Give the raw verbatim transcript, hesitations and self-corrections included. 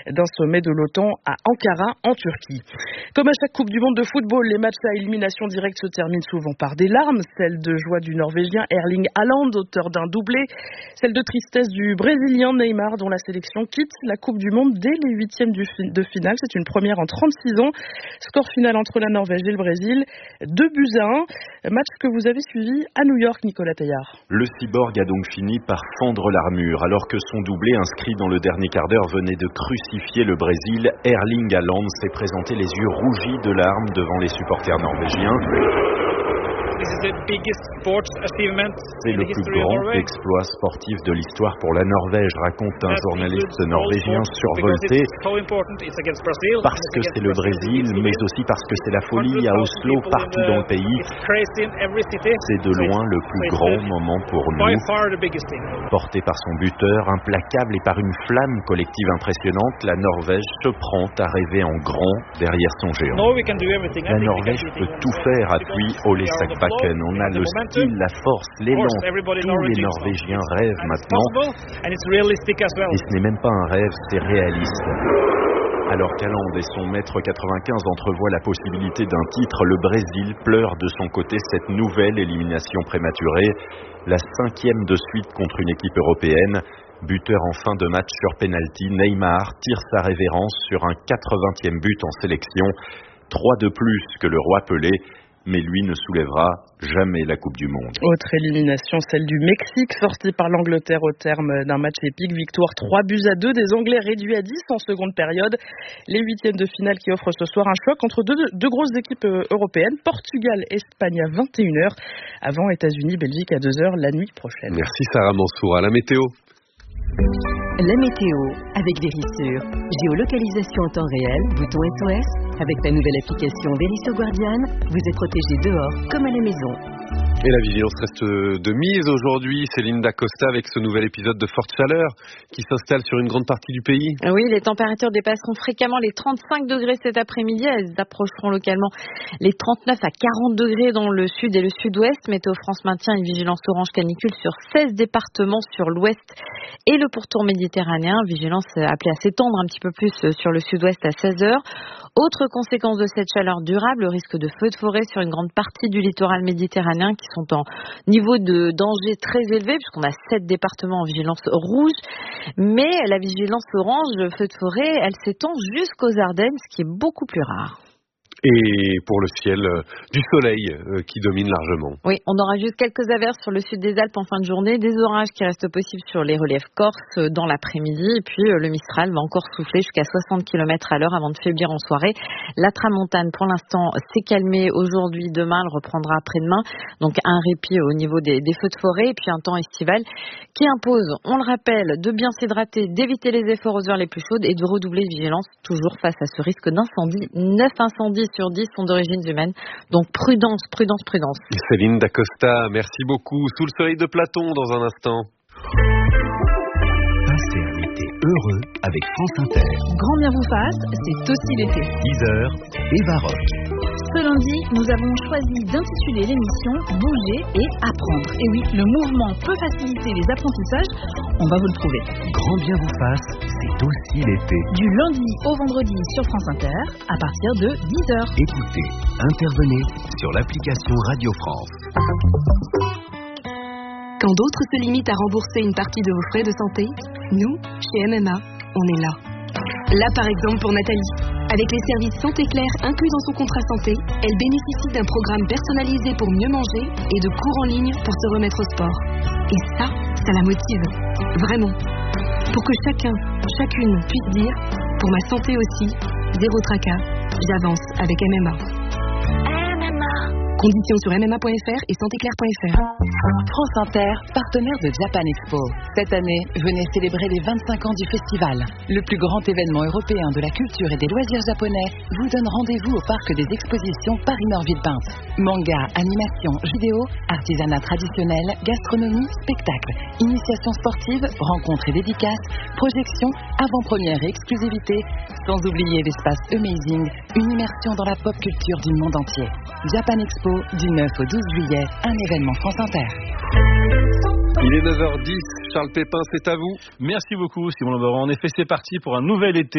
d'un sommet de l'OTAN à Ankara, en Turquie. Comme à chaque Coupe du Monde de football, les matchs à élimination directe se terminent souvent par des larmes, celle de joie du Norvégien Erling Haaland, auteur d'un doublé, celle de tristesse du Brésilien Neymar, dont la sélection quitte la Coupe du Monde dès les huitièmes de finale. C'est une première en trente-six ans. Score final entre la Norvège et le Brésil, deux buts à un. Match que vous avez suivi à New York, Nicolas Taillard. Le cyborg a donc fini par fendre l'armure. Alors que son doublé inscrit dans le dernier quart d'heure venait de crucifier le Brésil, Erling Haaland s'est présenté les yeux rougis de larmes devant les supporters norvégiens. C'est le plus grand exploit sportif de l'histoire pour la Norvège, raconte un journaliste norvégien survolté, parce que c'est le Brésil, mais aussi parce que c'est la folie à Oslo, partout dans le pays. C'est de loin le plus grand moment pour nous. Porté par son buteur, implacable et par une flamme collective impressionnante, la Norvège se prend à rêver en grand derrière son géant. La Norvège peut tout faire, appuie Ole Sakbakken. On a le style, la force, l'élan. Tous les Norvégiens rêvent maintenant. Et ce n'est même pas un rêve, c'est réaliste. Alors qu'Haaland et son mètre quatre-vingt-quinze entrevoient la possibilité d'un titre, le Brésil pleure de son côté cette nouvelle élimination prématurée, la cinquième de suite contre une équipe européenne. Buteur en fin de match sur penalty, Neymar tire sa révérence sur un quatre-vingtième but en sélection, trois de plus que le roi Pelé. Mais lui ne soulèvera jamais la Coupe du Monde. Autre élimination, celle du Mexique, sortie par l'Angleterre au terme d'un match épique. Victoire trois buts à deux des Anglais réduits à dix en seconde période. Les huitièmes de finale qui offrent ce soir un choc entre deux, deux grosses équipes européennes, Portugal-Espagne à vingt et une heures, avant États-Unis-Belgique à deux heures la nuit prochaine. Merci Sarah Mansour. À la météo. La météo avec Verisure. Géolocalisation en temps réel, bouton S O S. Avec la nouvelle application Veriso Guardian, vous êtes protégé dehors comme à la maison. Et la vigilance reste de mise aujourd'hui. Céline Dacosta avec ce nouvel épisode de forte chaleur qui s'installe sur une grande partie du pays. Oui, les températures dépasseront fréquemment les trente-cinq degrés cet après-midi. Elles approcheront localement les trente-neuf à quarante degrés dans le sud et le sud-ouest. Météo France maintient une vigilance orange canicule sur seize départements sur l'ouest et le pourtour méditerranéen. Vigilance appelée à s'étendre un petit peu plus sur le sud-ouest à seize heures. Autre conséquence de cette chaleur durable, le risque de feux de forêt sur une grande partie du littoral méditerranéen qui sont en niveau de danger très élevé puisqu'on a sept départements en vigilance rouge. Mais la vigilance orange, feux de forêt, elle s'étend jusqu'aux Ardennes, ce qui est beaucoup plus rare. Et pour le ciel, euh, du soleil euh, qui domine largement. Oui, on aura juste quelques averses sur le sud des Alpes en fin de journée, des orages qui restent possibles sur les reliefs corses euh, dans l'après-midi, et puis euh, le Mistral va encore souffler jusqu'à soixante kilomètres à l'heure avant de faiblir en soirée. La tramontane, pour l'instant, s'est calmée aujourd'hui, demain, elle reprendra après-demain. Donc un répit au niveau des, des feux de forêt, et puis un temps estival qui impose, on le rappelle, de bien s'hydrater, d'éviter les efforts aux heures les plus chaudes et de redoubler de vigilance, toujours face à ce risque d'incendie. Neuf incendies sur dix sont d'origine humaine. Donc prudence, prudence, prudence. Céline Dacosta, merci beaucoup. Sous le soleil de Platon dans un instant. Passez un été heureux avec France Inter. Grand bien vous fasse, c'est aussi l'été. dix heures, Eva Rock. Ce lundi, nous avons choisi d'intituler l'émission Bouger et apprendre. Et oui, le mouvement peut faciliter les apprentissages, on va vous le prouver. Grand bien vous fasse, c'est aussi l'été. Du lundi au vendredi sur France Inter, à partir de dix heures. Écoutez, intervenez sur l'application Radio France. Quand d'autres se limitent à rembourser une partie de vos frais de santé, nous, chez M M A, on est là. Là, par exemple, pour Nathalie. Avec les services Santé Claire inclus dans son contrat santé, elle bénéficie d'un programme personnalisé pour mieux manger et de cours en ligne pour se remettre au sport. Et ça, ça la motive. Vraiment. Pour que chacun, chacune puisse dire, pour ma santé aussi, zéro tracas, j'avance avec M M A. M M A. Conditions sur m m a point f r et santé claire point f r. France Inter, partenaire de Japan Expo. Cette année, venez célébrer les vingt-cinq ans du festival. Le plus grand événement européen de la culture et des loisirs japonais vous donne rendez-vous au parc des expositions Paris-Nord-Villepinte. Manga, animation, vidéo, artisanat traditionnel, gastronomie, spectacle, initiation sportive, rencontres et dédicaces, projections, avant-première et exclusivité, sans oublier l'espace Amazing, une immersion dans la pop culture du monde entier. Japan Expo, du neuf au douze juillet, un événement France Inter. Il est neuf heures dix, Charles Pépin, c'est à vous. Merci beaucoup Simon Laurent. En effet, c'est parti pour un nouvel été